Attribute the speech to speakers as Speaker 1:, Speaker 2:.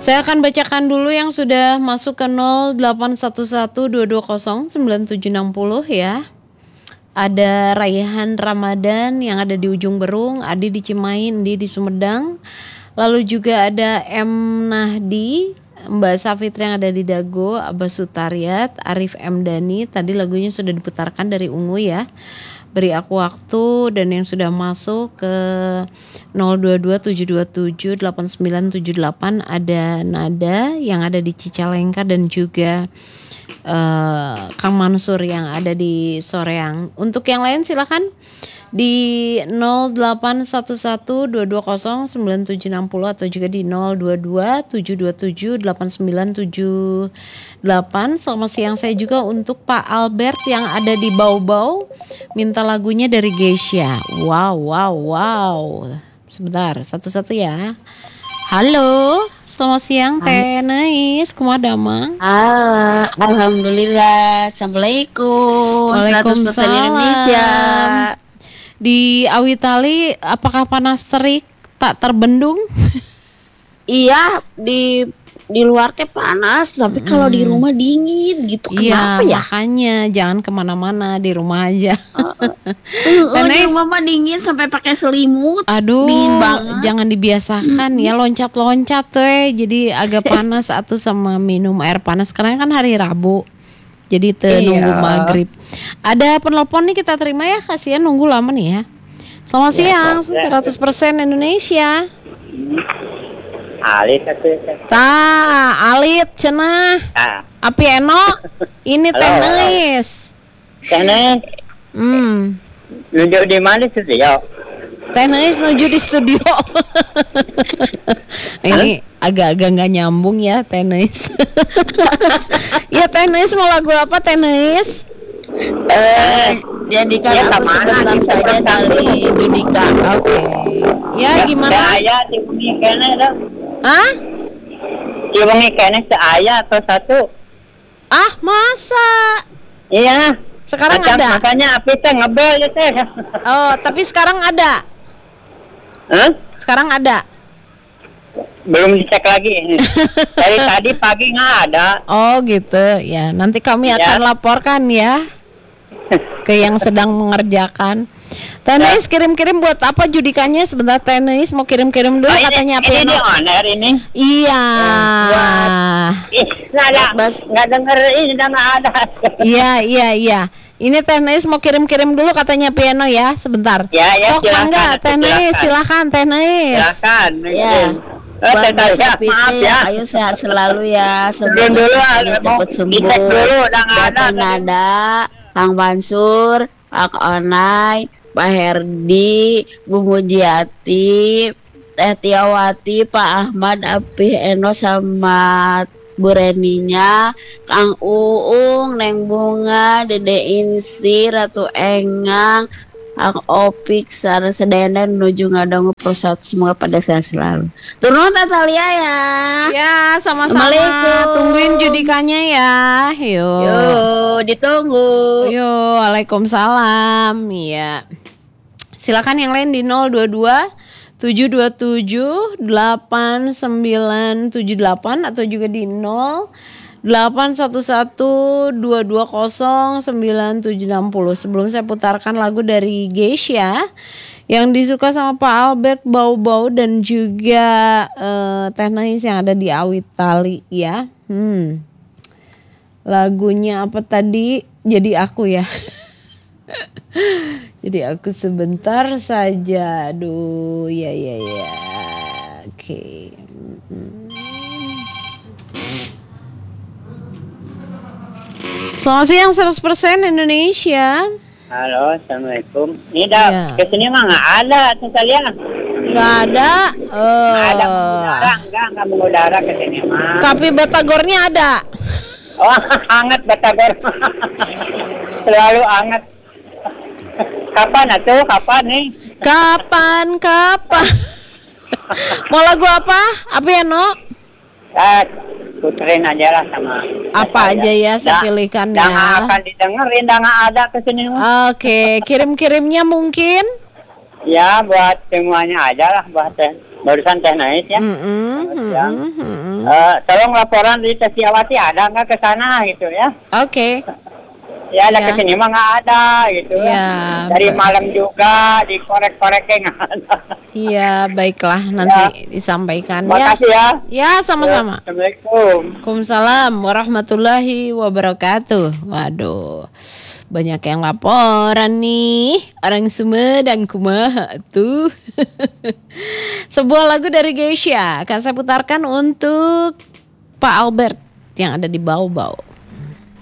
Speaker 1: Saya akan bacakan dulu yang sudah masuk ke 0811-220-9760 ya. Ada Raihan Ramadan yang ada di Ujung Berung, Adi di Cimahi, Indi di Sumedang. Lalu juga ada M. Nahdi, Mbak Safitri yang ada di Dago, Abbas Sutariat, Arif M. Dani. Tadi lagunya sudah diputarkan dari Ungu ya. Beri Aku Waktu, dan yang sudah masuk ke 0227278978 ada Nada yang ada di Cicalengka dan juga Kang Mansur yang ada di Soreang. Untuk yang lain silakan di 0811-220-9760 atau juga di 022-727-8978. Selamat siang saya juga untuk Pak Albert yang ada di Bau-Bau, minta lagunya dari Geisha. Wow. Sebentar, satu-satu ya. Halo, selamat siang Teh Neis, kumaha damang?
Speaker 2: Alhamdulillah. Assalamualaikum.
Speaker 1: Waalaikumsalam.
Speaker 2: 100% Indonesia.
Speaker 1: Di Awitali apakah panas terik tak terbendung?
Speaker 2: Iya, di luar teh panas, tapi kalau di rumah dingin gitu. Kenapa ya?
Speaker 1: Makanya jangan kemana-mana, di rumah aja.
Speaker 2: Di rumah mah dingin sampai pakai selimut.
Speaker 1: Aduh,
Speaker 2: dingin banget.
Speaker 1: Jangan dibiasakan ya loncat-loncat tuh, jadi agak panas atau sama minum air panas. Karena kan hari Rabu, jadi nunggu maghrib. Ada penelpon nih kita terima ya, kasihan nunggu lama nih ya. Selamat siang, 100% Indonesia.
Speaker 3: Alit atuh.
Speaker 1: Alit cenah. Api Eno, ini Teh Neis.
Speaker 3: Teh Neis. Nuju di mana studio?
Speaker 1: Teh Neis menuju di studio. Ini agak-agak nggak nyambung ya Teh Neis. Ya Teh Neis mau lagu apa Teh Neis?
Speaker 2: Jadikan aku sebentar saja dari Judika.
Speaker 1: Oke. Ya gimana?
Speaker 3: Saya di bumi kene dah.
Speaker 1: Hah?
Speaker 3: Di bumi kene seaya atau satu?
Speaker 1: Masa?
Speaker 3: Iya.
Speaker 1: Sekarang ada.
Speaker 3: Makanya api teh ngebel ya teh.
Speaker 1: Oh, tapi sekarang ada. Sekarang ada.
Speaker 3: Belum dicek lagi. Dari tadi pagi nggak ada.
Speaker 1: Oh gitu. Ya, nanti kami akan laporkan ya ke yang sedang mengerjakan. Teh Neis kirim-kirim buat apa judikannya? Sebentar Teh Neis mau kirim-kirim dulu katanya apa?
Speaker 3: Ini owner ini.
Speaker 1: Iya.
Speaker 3: Nggak denger ini udah nggak ada.
Speaker 1: Iya. Ini Teh Neis mau kirim-kirim dulu katanya piano ya, sebentar.
Speaker 3: Ya,
Speaker 1: sok mangga Teh Neis, silakan Teh Neis.
Speaker 3: Silakan.
Speaker 2: Ya. Buat
Speaker 3: maaf ya.
Speaker 2: Ayo sehat selalu ya.
Speaker 3: Sebelum dulu
Speaker 2: cepat sembuh.
Speaker 3: Dulu udah nggak ada.
Speaker 2: Nada, Kang Mansur, Kak Onai, Pak Herdi, Bu Mujiati, Teh Tiawati, Pak Ahmad, Api Eno sama Bu Reninya, Kang Uung, Neng Bunga, Dede Insi, Ratu Engang, Kang Opik, Sarah Sedendan menuju Ngadongo Pro 1, semoga pada sehat selalu. Turun Natalia ya.
Speaker 1: Ya, sama-sama. Tungguin judikannya ya.
Speaker 2: Yo, ditunggu.
Speaker 1: Yo, waalaikumsalam. Iya. Silakan yang lain di 022 727-8978 atau juga di 0811-220-9760. Sebelum saya putarkan lagu dari Geisha yang disuka sama Pak Albert, Bau-Bau, dan juga Teh Neis yang ada di Awitali ya. Lagunya apa tadi? Jadi aku ya. Jadi aku sebentar saja. Aduh, ya. Oke. Selamat siang 100% Indonesia.
Speaker 3: Halo, assalamualaikum. Ini dah kesini mah nggak ada, Natalia.
Speaker 1: Nggak ada.
Speaker 3: Nggak ada mengudara, nggak mengudara kesini mah.
Speaker 1: Tapi Batagornya ada.
Speaker 3: Oh, hangat Batagor. Selalu hangat. Kapan atuh? Kapan nih?
Speaker 1: Kapan? Mau lagu apa? Apa ya, No?
Speaker 3: Puterin aja lah sama
Speaker 1: apa aja ya saya pilihkan ya.
Speaker 3: Jangan akan didengerin, nggak ada kesini.
Speaker 1: Oke, kirim-kirimnya mungkin?
Speaker 3: Ya buat semuanya aja lah buat barusan Teh Nais ya. Siang. Tolong laporan di Setiawati ada nggak ke sana gitu ya?
Speaker 1: Oke.
Speaker 3: Ya, ada
Speaker 1: Ya.
Speaker 3: kesini mah nggak ada gitu.
Speaker 1: Ya,
Speaker 3: Dari malam juga dikorek-koreknya nggak ada.
Speaker 1: Iya, baiklah nanti disampaikan ya.
Speaker 3: Makasih ya.
Speaker 1: Ya, sama-sama.
Speaker 3: Assalamualaikum.
Speaker 1: Waalaikumsalam warahmatullahi wabarakatuh. Waduh, banyak yang laporan nih. Orang Sumedang kumaha tuh. Sebuah lagu dari Geisha akan saya putarkan untuk Pak Albert yang ada di Bau-Bau.